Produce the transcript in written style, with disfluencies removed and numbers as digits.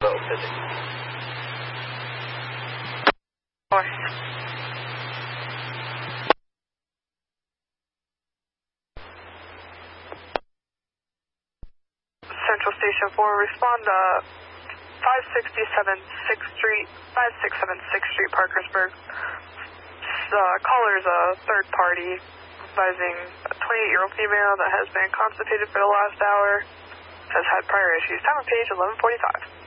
Well, busy. Central Station 4, respond to 567 6th Street, 567 6th Street, Parkersburg. Caller is a third party, advising a 28-year-old female that has been constipated for the last hour, has had prior issues. Time of page 11:45.